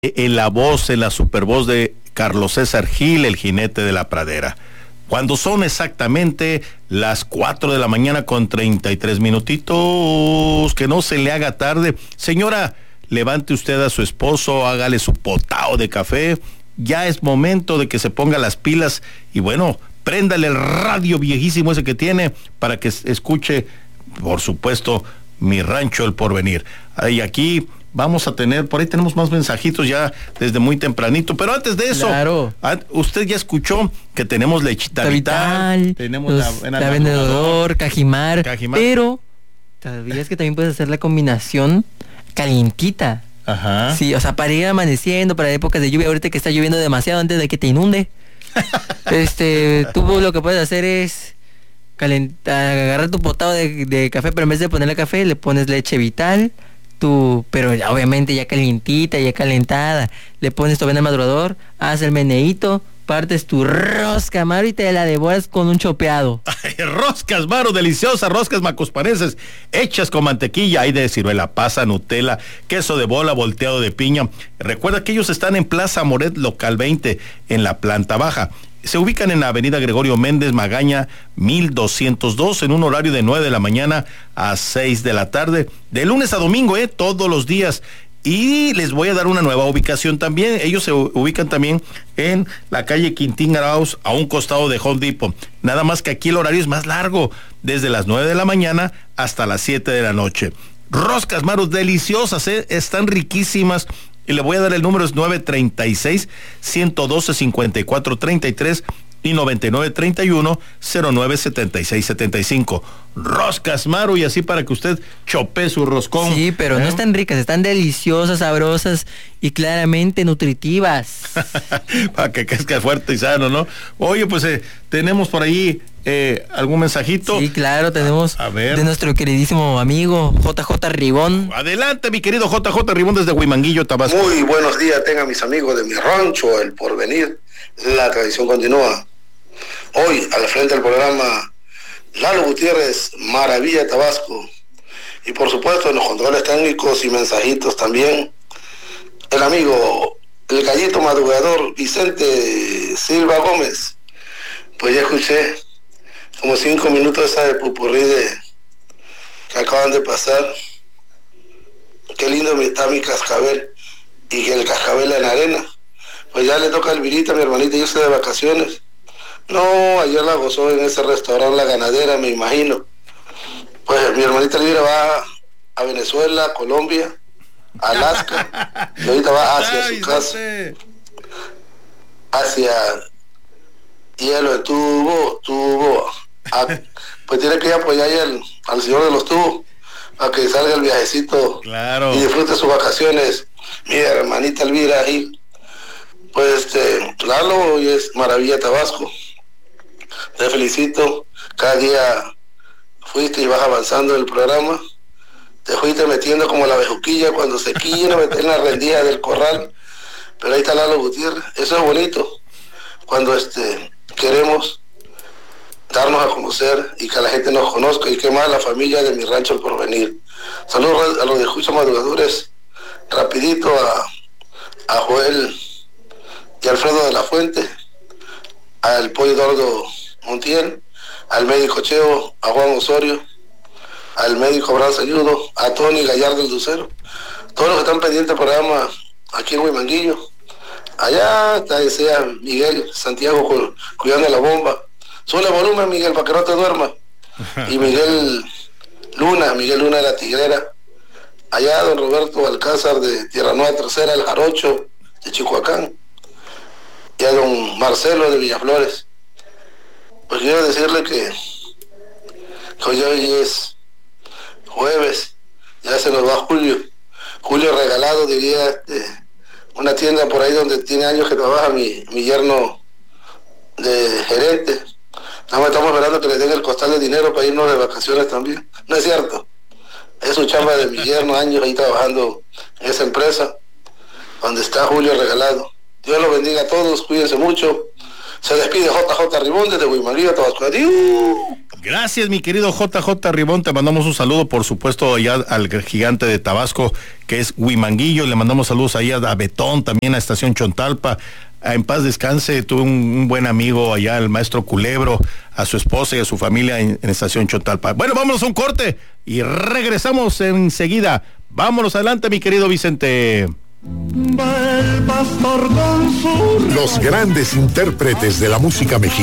en la voz, en la supervoz de Carlos César Gil, el jinete de la pradera. Cuando son exactamente las 4 de la mañana con 33 minutitos, que no se le haga tarde. Señora, levante usted a su esposo, hágale su potao de café. Ya es momento de que se ponga las pilas y bueno, préndale el radio viejísimo ese que tiene para que escuche, por supuesto, Mi Rancho El Porvenir. Y aquí vamos a tener, por ahí tenemos más mensajitos ya desde muy tempranito, pero antes de eso, claro, usted ya escuchó que tenemos lechita vital, tenemos la vendedor, Cajimar, pero ¿sabías que también puedes hacer la combinación calientita? Ajá. Sí, o sea, para ir amaneciendo, para épocas de lluvia, ahorita que está lloviendo demasiado antes de que te inunde. Tú lo que puedes hacer es agarrar tu potado de café, pero en vez de ponerle café, le pones leche vital, pero ya, obviamente ya calientita, ya calentada. Le pones tu avena al madrugador, haces el meneíto, partes tu rosca, Maru, y te la devoras con un chopeado. Ay, roscas, Maru, deliciosas roscas macusparenses, hechas con mantequilla, hay de ciruela, pasa, Nutella, queso de bola, volteado de piña. Recuerda que ellos están en Plaza Moret, local 20, en la planta baja. Se ubican en la avenida Gregorio Méndez Magaña, 1202, en un horario de 9 de la mañana a 6 de la tarde, de lunes a domingo, todos los días. Y les voy a dar una nueva ubicación también. Ellos se ubican también en la calle Quintín Arauz, a un costado de Home Depot. Nada más que aquí el horario es más largo, desde las 9 de la mañana hasta las 7 de la noche. Roscas, Maru, deliciosas, están riquísimas. Y le voy a dar el número, es 936-112-5433 y 9931-097675. Roscas, Maru, y así para que usted chope su roscón. Sí, pero no están ricas, están deliciosas, sabrosas y claramente nutritivas. Para que crezca fuerte y sano, ¿no? Oye, pues tenemos por ahí algún mensajito. Sí, claro, tenemos a ver, de nuestro queridísimo amigo JJ Ribón. Adelante, mi querido JJ Ribón desde Huimanguillo, Tabasco. Muy buenos días, tengan mis amigos de Mi Rancho El Porvenir. La tradición continúa. Hoy, al frente del programa, Lalo Gutiérrez, Maravilla Tabasco. Y por supuesto, en los controles técnicos y mensajitos también, el amigo, el gallito madrugador, Vicente Silva Gómez. Pues ya escuché como 5 minutos esa de pupurrí que acaban de pasar. Qué lindo está mi cascabel, y que el cascabel en arena. Pues ya le toca a Elvirita, mi hermanita, irse de vacaciones. No, ayer la gozó en ese restaurante La Ganadera, me imagino. Pues mi hermanita Elvira va a Venezuela, Colombia, Alaska, y ahorita va hacia su casa, hacia hielo de tubo. Pues tiene que apoyar al señor de los tubos para que salga el viajecito, claro, y disfrute sus vacaciones. Mi hermanita Elvira Gil. Pues Lalo, hoy es Maravilla Tabasco. Te felicito, cada día fuiste y vas avanzando en el programa. Te fuiste metiendo como la bejuquilla cuando se quiere meter en la rendija del corral. Pero ahí está Lalo Gutiérrez. Eso es bonito, cuando queremos darnos a conocer y que la gente nos conozca, y que más la familia de Mi Rancho El Porvenir. Saludos a los de Escucha Madrugadores, rapidito a Joel y Alfredo de la Fuente, al Pollo Eduardo Montiel, al médico Cheo, a Juan Osorio, al médico Abraham Sayudo, a Tony Gallardo el Ducero, todos los que están pendientes del programa aquí en Huimanguillo. Allá está ese Miguel Santiago cuidando la bomba. Sube el volumen, Miguel, para que no te duermas. Y Miguel Luna de la Tigrera. Allá don Roberto Alcázar de Tierra Nueva Tercera, el Jarocho de Chicoacán. Y a don Marcelo de Villaflores. Pues quiero decirle que hoy es jueves, ya se nos va Julio regalado, diría, una tienda por ahí donde tiene años que trabaja mi yerno de gerente. Nada más estamos esperando que le den el costal de dinero para irnos de vacaciones también. No es cierto, es su chamba de mi yerno, años ahí trabajando en esa empresa donde está Julio regalado. Dios los bendiga a todos, cuídense mucho, Se despide JJ Ribón desde Huimanguillo, Tabasco. Gracias, mi querido JJ Ribón, te mandamos un saludo, por supuesto, allá al gigante de Tabasco, que es Huimanguillo. Le mandamos saludos allá a Betón, también a Estación Chontalpa. En paz descanse, tuve un buen amigo allá, el maestro Culebro, a su esposa y a su familia en Estación Chontalpa. Bueno, vámonos a un corte y regresamos enseguida. Vámonos adelante, mi querido Vicente. Los grandes intérpretes de la música mexicana.